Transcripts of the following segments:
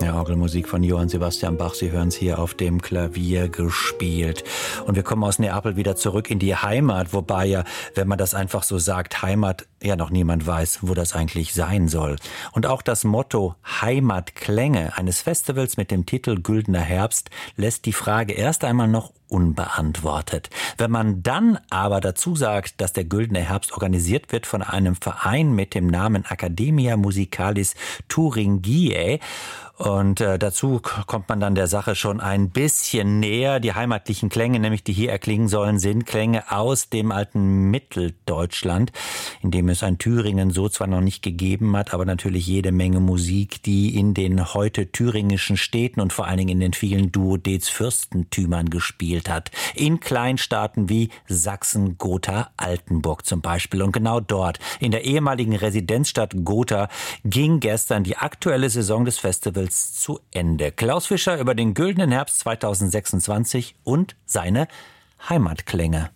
Ja, Orgelmusik von Johann Sebastian Bach. Sie hören es hier auf dem Klavier gespielt. Und wir kommen aus Neapel wieder zurück in die Heimat, wobei ja, wenn man das einfach so sagt, Heimat, ja noch niemand weiß, wo das eigentlich sein soll. Und auch das Motto Heimatklänge eines Festivals mit dem Titel Güldener Herbst lässt die Frage erst einmal noch unbeantwortet. Wenn man dann aber dazu sagt, dass der Güldener Herbst organisiert wird von einem Verein mit dem Namen Academia Musicalis Thuringiae, und dazu kommt man dann der Sache schon ein bisschen näher. Die heimatlichen Klänge, nämlich die hier erklingen sollen, sind Klänge aus dem alten Mitteldeutschland, in dem es ein Thüringen so zwar noch nicht gegeben hat, aber natürlich jede Menge Musik, die in den heute thüringischen Städten und vor allen Dingen in den vielen Duodez-Fürstentümern gespielt hat. In Kleinstaaten wie Sachsen, Gotha, Altenburg zum Beispiel. Und genau dort, in der ehemaligen Residenzstadt Gotha, ging gestern die aktuelle Saison des Festivals zu Ende. Klaus Fischer über den Güldenen Herbst 2026 und seine Heimatklänge.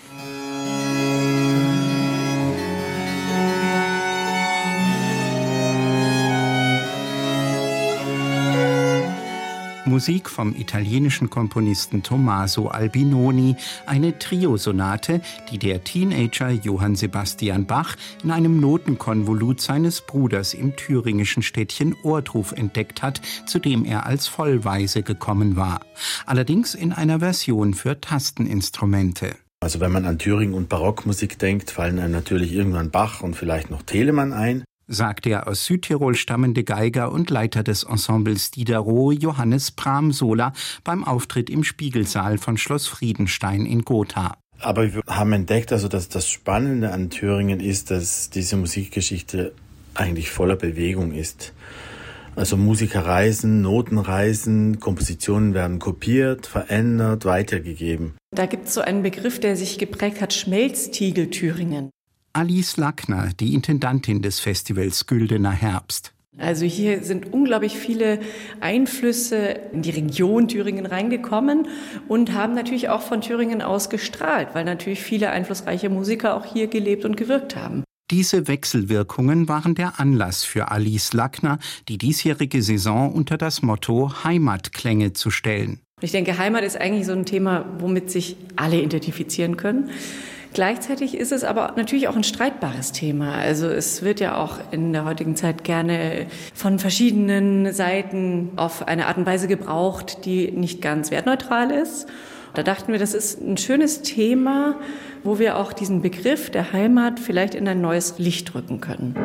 Musik vom italienischen Komponisten Tommaso Albinoni, eine Triosonate, die der Teenager Johann Sebastian Bach in einem Notenkonvolut seines Bruders im thüringischen Städtchen Ohrdruf entdeckt hat, zu dem er als Vollwaise gekommen war. Allerdings in einer Version für Tasteninstrumente. Also wenn man an Thüringen und Barockmusik denkt, fallen einem natürlich irgendwann Bach und vielleicht noch Telemann ein, sagt der aus Südtirol stammende Geiger und Leiter des Ensembles Diderot Johannes Pramsola beim Auftritt im Spiegelsaal von Schloss Friedenstein in Gotha. Aber wir haben entdeckt, also dass das Spannende an Thüringen ist, dass diese Musikgeschichte eigentlich voller Bewegung ist. Also Musiker reisen, Noten reisen, Kompositionen werden kopiert, verändert, weitergegeben. Da gibt es so einen Begriff, der sich geprägt hat, Schmelztiegel Thüringen. Alice Lackner, die Intendantin des Festivals Güldener Herbst. Also hier sind unglaublich viele Einflüsse in die Region Thüringen reingekommen und haben natürlich auch von Thüringen aus gestrahlt, weil natürlich viele einflussreiche Musiker auch hier gelebt und gewirkt haben. Diese Wechselwirkungen waren der Anlass für Alice Lackner, die diesjährige Saison unter das Motto Heimatklänge zu stellen. Ich denke, Heimat ist eigentlich so ein Thema, womit sich alle identifizieren können. Gleichzeitig ist es aber natürlich auch ein streitbares Thema. Also es wird ja auch in der heutigen Zeit gerne von verschiedenen Seiten auf eine Art und Weise gebraucht, die nicht ganz wertneutral ist. Da dachten wir, das ist ein schönes Thema, wo wir auch diesen Begriff der Heimat vielleicht in ein neues Licht rücken können.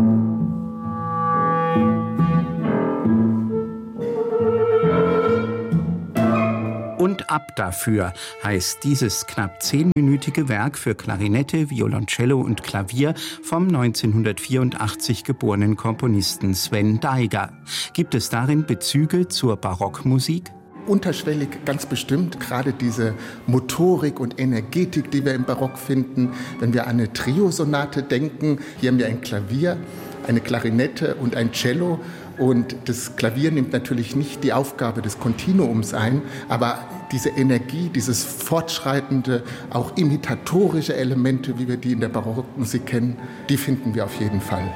Und ab dafür heißt dieses knapp 10-minütige Werk für Klarinette, Violoncello und Klavier vom 1984 geborenen Komponisten Sven Daiger. Gibt es darin Bezüge zur Barockmusik? Unterschwellig ganz bestimmt, gerade diese Motorik und Energetik, die wir im Barock finden. Wenn wir an eine Triosonate denken, hier haben wir ein Klavier, eine Klarinette und ein Cello. Und das Klavier nimmt natürlich nicht die Aufgabe des Kontinuums ein, aber diese Energie, dieses fortschreitende, auch imitatorische Elemente, wie wir die in der Barockmusik kennen, die finden wir auf jeden Fall.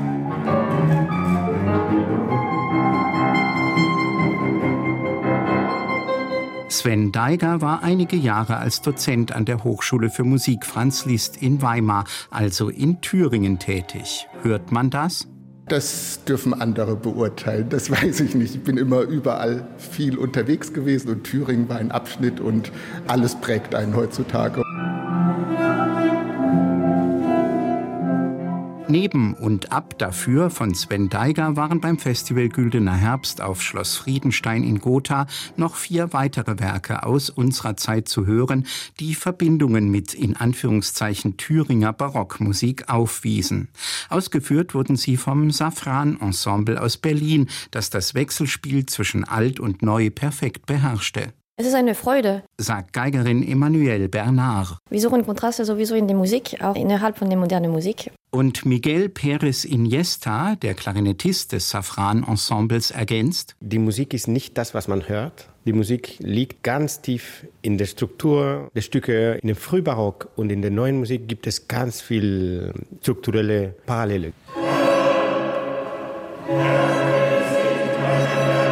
Sven Daiger war einige Jahre als Dozent an der Hochschule für Musik Franz Liszt in Weimar, also in Thüringen, tätig. Hört man das? Das dürfen andere beurteilen, das weiß ich nicht. Ich bin immer überall viel unterwegs gewesen und Thüringen war ein Abschnitt und alles prägt einen heutzutage. Neben und ab dafür von Sven Daiger waren beim Festival Güldener Herbst auf Schloss Friedenstein in Gotha noch 4 weitere Werke aus unserer Zeit zu hören, die Verbindungen mit in Anführungszeichen Thüringer Barockmusik aufwiesen. Ausgeführt wurden sie vom Safran Ensemble aus Berlin, das das Wechselspiel zwischen Alt und Neu perfekt beherrschte. Es ist eine Freude, sagt Geigerin Emmanuelle Bernard. Wir suchen Kontraste sowieso in der Musik, auch innerhalb von der modernen Musik. Und Miguel Pérez Iniesta, der Klarinettist des Safran-Ensembles, ergänzt: Die Musik ist nicht das, was man hört. Die Musik liegt ganz tief in der Struktur der Stücke. In dem Frühbarock und in der neuen Musik gibt es ganz viel strukturelle Parallele.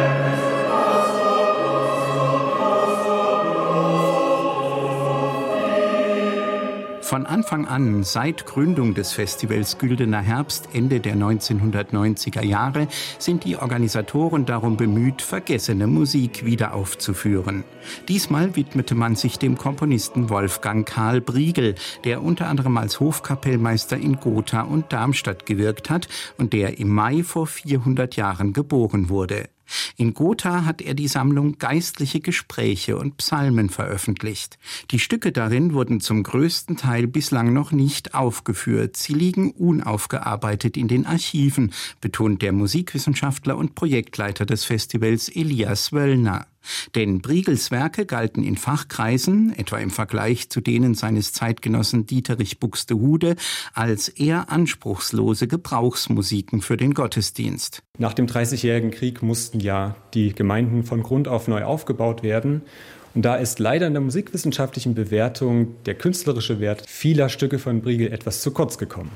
Von Anfang an, seit Gründung des Festivals Güldener Herbst Ende der 1990er Jahre, sind die Organisatoren darum bemüht, vergessene Musik wieder aufzuführen. Diesmal widmete man sich dem Komponisten Wolfgang Karl Briegel, der unter anderem als Hofkapellmeister in Gotha und Darmstadt gewirkt hat und der im Mai vor 400 Jahren geboren wurde. In Gotha hat er die Sammlung Geistliche Gespräche und Psalmen veröffentlicht. Die Stücke darin wurden zum größten Teil bislang noch nicht aufgeführt. Sie liegen unaufgearbeitet in den Archiven, betont der Musikwissenschaftler und Projektleiter des Festivals Elias Wöllner. Denn Briegels Werke galten in Fachkreisen, etwa im Vergleich zu denen seines Zeitgenossen Dieterich Buxtehude, als eher anspruchslose Gebrauchsmusiken für den Gottesdienst. Nach dem Dreißigjährigen Krieg mussten ja die Gemeinden von Grund auf neu aufgebaut werden. Und da ist leider in der musikwissenschaftlichen Bewertung der künstlerische Wert vieler Stücke von Briegel etwas zu kurz gekommen.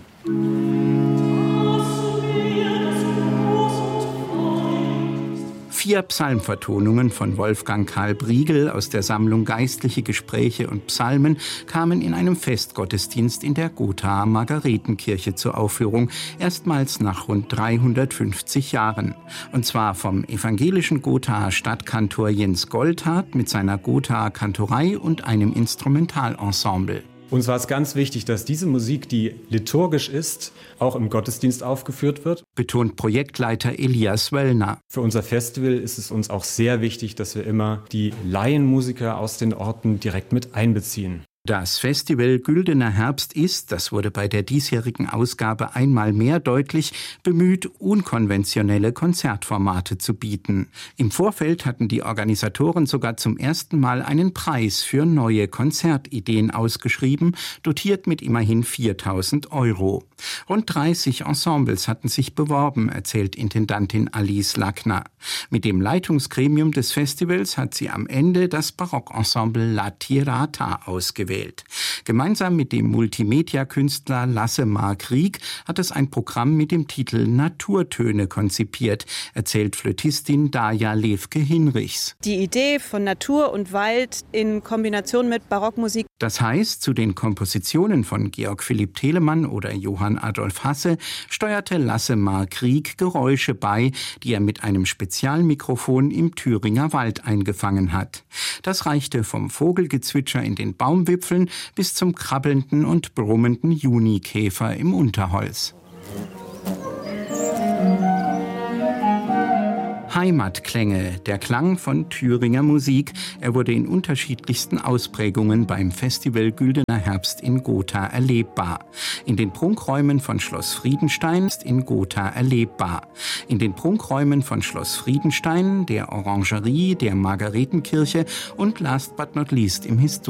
4 Psalmvertonungen von Wolfgang Karl Briegel aus der Sammlung Geistliche Gespräche und Psalmen kamen in einem Festgottesdienst in der Gothaer Margaretenkirche zur Aufführung, erstmals nach rund 350 Jahren. Und zwar vom evangelischen Gothaer Stadtkantor Jens Goldhardt mit seiner Gothaer Kantorei und einem Instrumentalensemble. Uns war es ganz wichtig, dass diese Musik, die liturgisch ist, auch im Gottesdienst aufgeführt wird, betont Projektleiter Elias Wöllner. Für unser Festival ist es uns auch sehr wichtig, dass wir immer die Laienmusiker aus den Orten direkt mit einbeziehen. Das Festival Güldener Herbst ist, das wurde bei der diesjährigen Ausgabe einmal mehr deutlich, bemüht, unkonventionelle Konzertformate zu bieten. Im Vorfeld hatten die Organisatoren sogar zum ersten Mal einen Preis für neue Konzertideen ausgeschrieben, dotiert mit immerhin 4.000 €. Rund 30 Ensembles hatten sich beworben, erzählt Intendantin Alice Lackner. Mit dem Leitungsgremium des Festivals hat sie am Ende das Barockensemble La Tirata ausgewählt. Gemeinsam mit dem Multimedia-Künstler Lasse Mark-Rieck hat es ein Programm mit dem Titel Naturtöne konzipiert, erzählt Flötistin Daja Lewke-Hinrichs. Die Idee von Natur und Wald in Kombination mit Barockmusik. Das heißt, zu den Kompositionen von Georg Philipp Telemann oder Johann Adolf Hasse steuerte Lasse Mark-Rieck Geräusche bei, die er mit einem Spezialmikrofon im Thüringer Wald eingefangen hat. Das reichte vom Vogelgezwitscher in den Baumwipfeln bis zum krabbelnden und brummenden Junikäfer im Unterholz. Heimatklänge, der Klang von Thüringer Musik. Er wurde in unterschiedlichsten Ausprägungen beim Festival Güldener Herbst in Gotha erlebbar. In den Prunkräumen von Schloss Friedenstein ist in Gotha erlebbar. In den Prunkräumen von Schloss Friedenstein, der Orangerie, der Margaretenkirche und last but not least im historischen